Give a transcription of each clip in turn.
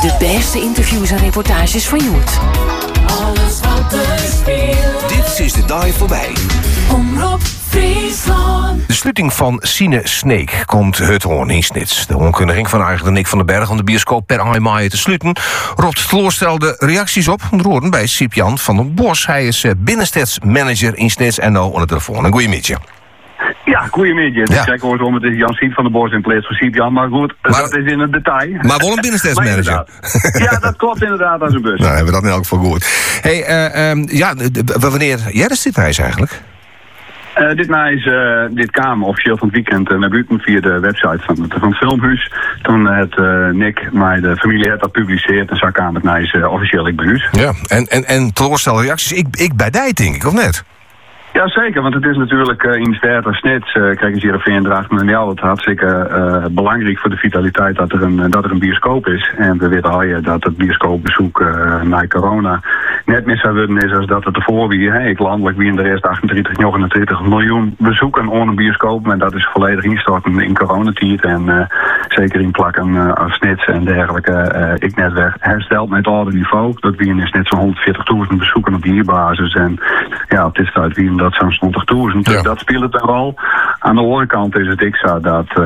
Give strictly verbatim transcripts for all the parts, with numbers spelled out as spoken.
De beste interviews en reportages van Joert. Alles wat er speelt. Dit is de dag voorbij. Omroep Friesland. De sluiting van Sine Sneek komt het hoorn in Snits. De onkundiging van eigenlijk Nick van den Berg om de bioscoop per een maai te sluiten roept teleurstelde reacties op. Roeren bij Siep-Jan van den Bos. Hij is binnenstadsmanager in Snits en nou aan de telefoon. Een goeiemiddag. Ja, goeiemiddag. Ja. Ik zeg hoor om, het is Jan Siep van den Bos in plaats van Siep-Jan, maar goed, Maar- dat is in het detail. Maar wel een binnenstadsmanager. Maar inderdaad. Ja, dat klopt inderdaad als een bus. Nou, hebben we dat in elk geval goed. Hey, eh, ehm, ja, d- d- wanneer jij is dit reis eigenlijk? Uh, dit na is uh, dit kwam officieel van het weekend uh, naar buiten via de website van het, van het filmhuis. Toen het uh, Nick, maar de familie het dat publiceert en zo kwam het na is uh, officieel ik bij huis. Ja, en, en, en teleurstelde reacties. Ik, ik bij die, denk ik, of net? Ja, zeker, want het is natuurlijk uh, in Stert en Snits, uh, kijk eens hier op Veerdracht en jou, het hartstikke uh, belangrijk voor de vitaliteit dat er een, dat er een bioscoop is. En we weten al je dat het bioscoopbezoek uh, na corona net meer zou worden is als dat het ervoor wie. Hey, ik landelijk wie in de rest achtendertig, negenentwintig miljoen bezoeken aan een bioscoop. En dat is volledig instorten in coronatijd. En uh, zeker in plakken uh, als Snits en dergelijke. Uh, ik net weer hersteld met oude niveau. Dat wie in Snits zo'n honderdveertigduizend bezoeken op dierbasis. En ja, op dit tijd wie dat zo'n twintigduizend. Dus Ja. dat speelt het een rol. Aan de andere kant is het ik zo dat uh,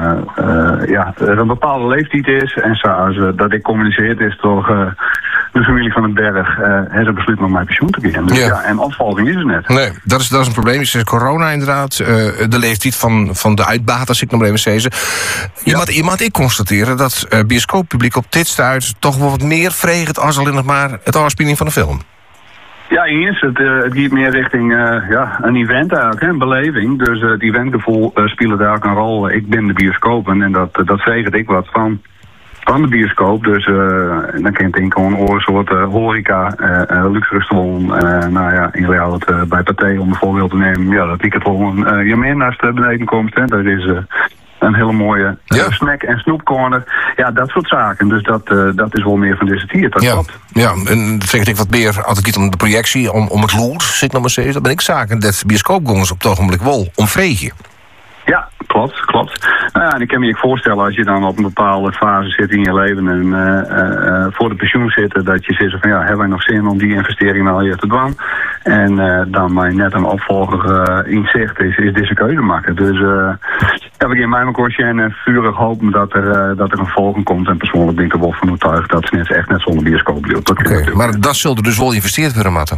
uh, ja, er een bepaalde leeftijd is. En zoals uh, dat ik communiceerd is door uh, de familie van den Berg. Uh, hebben ze besloten om mijn pensioen te beginnen. Dus Ja. ja. En opvolging is er net. Nee, dat is, dat is een probleem. Je zegt corona inderdaad. Uh, de leeftijd van, van de uitbaters, ik nog maar even zeggen. Je, Ja. moet, je moet ik constateren dat uh, bioscooppubliek op dit stuit toch wel wat meer vreegt als alleen nog maar het afspieling van de film. Ja, eens. Het, uh, het gaat meer richting uh, ja, een event eigenlijk, hè, een beleving. Dus uh, het eventgevoel uh, speelt daar ook een rol. Ik ben de bioscopen en dat, uh, dat zegent ik wat van. Van de bioscoop, dus uh, dan kan je denken aan een soort uh, horeca, uh, uh, luxe restaurant. Uh, nou ja, in real het uh, bij Pathé om een voorbeeld te nemen. Ja, dat ik het gewoon uh, je meer naast de beneden komt. Hè. Dat is uh, een hele mooie uh, Ja. snack- en snoepcorner. Ja, dat soort zaken. Dus dat, uh, dat is wel meer van deze tier. Dat Ja, klopt. ja, en dat zeg ik wat meer als het gaat om de projectie, om, om het loer, zit ik nog maar zeggen. Dat ben ik zaken dat bioscoopgongers op het ogenblik wel omvregen. Ja, klopt, klopt. Nou ja, en ik kan me je voorstellen als je dan op een bepaalde fase zit in je leven en uh, uh, voor de pensioen zit, dat je zegt van ja, hebben wij nog zin om die investering nou hier te doen? En uh, dan maar net een opvolger uh, in zicht is, is deze keuze maken. Dus uh, heb ik in mijn koortje en uh, vurig hopen dat er, uh, dat er een volging komt. En persoonlijk ben ik er wel van overtuigd dat ze net echt net zonder bioscoop blijft. Dat kan Oké, natuurlijk. maar dat zullen dus wel geïnvesteerd worden, Matten.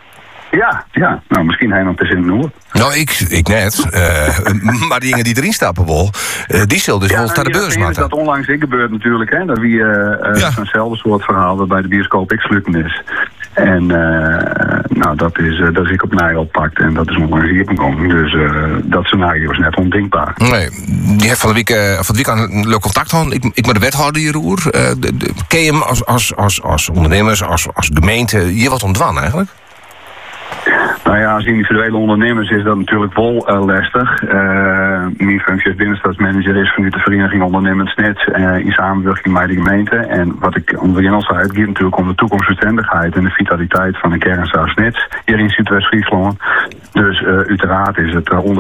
Ja, ja, nou misschien helemaal te zin in Noord. Nou, ik, ik net. Uh, maar die dingen die erin stappen wel, uh, die zullen dus wel naar de beurs, is Matten. dat onlangs ik gebeurd natuurlijk, hè. Dat wie uh, uh, Ja. zo'nzelfde soort verhaal dat bij de bioscoop ik sluiten is. En uh, nou, dat is, uh, dat is ik op mij oppakt en dat is onlangs hier gekomen. Dus uh, dat scenario is net ondenkbaar. Nee, die heeft van de week, uh, van de week aan een leuk contact gehad. Ik, ik met de wethouder hier roer. Uh, de, de, ken je hem als, als, als, als ondernemers, als, als gemeente, hier wat ontwan eigenlijk? Nou ja, als individuele ondernemers is dat natuurlijk wel uh, lastig. Uh, mijn functie als binnenstadsmanager is vanuit de Vereniging Ondernemend Snits uh, in samenwerking met de gemeente. En wat ik onder al zei, het gaat natuurlijk om de toekomstbestendigheid en de vitaliteit van de kernzaal Snits hier in Zuidwest-Friesland. Dus uh, uiteraard is het uh, onder